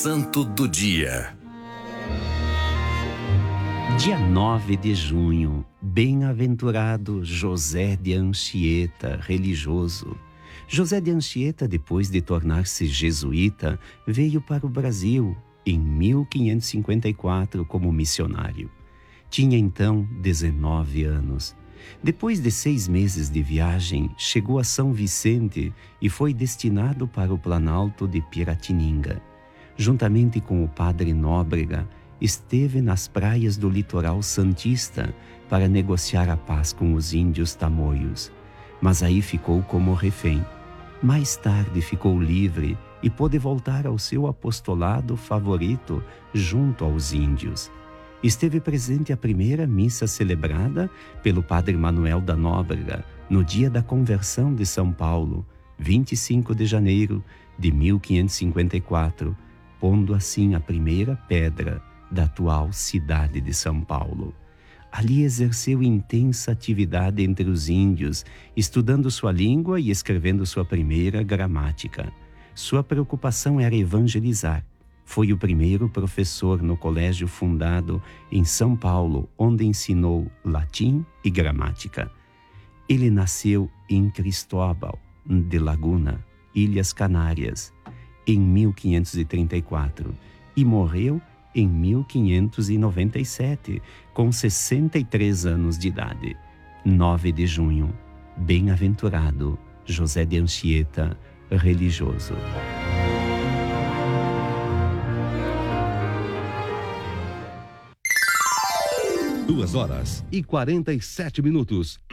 Santo do Dia. Dia 9 de junho, bem-aventurado José de Anchieta, religioso. José de Anchieta, depois de tornar-se jesuíta, veio para o Brasil em 1554 como missionário. Tinha então 19 anos. Depois de 6 meses de viagem, chegou a São Vicente e foi destinado para o Planalto de Piratininga. Juntamente com o padre Nóbrega, esteve nas praias do litoral santista para negociar a paz com os índios tamoios. Mas aí ficou como refém. Mais tarde ficou livre e pôde voltar ao seu apostolado favorito junto aos índios. Esteve presente a primeira missa celebrada pelo padre Manuel da Nóbrega no dia da conversão de São Paulo, 25 de janeiro de 1554, pondo assim a primeira pedra da atual cidade de São Paulo. Ali exerceu intensa atividade entre os índios, estudando sua língua e escrevendo sua primeira gramática. Sua preocupação era evangelizar. Foi o primeiro professor no colégio fundado em São Paulo, onde ensinou latim e gramática. Ele nasceu em Cristóbal de Laguna, Ilhas Canárias, em 1534 e morreu em 1597, com 63 anos de idade. 9 de junho, bem-aventurado José de Anchieta, religioso. Duas horas e 47 minutos.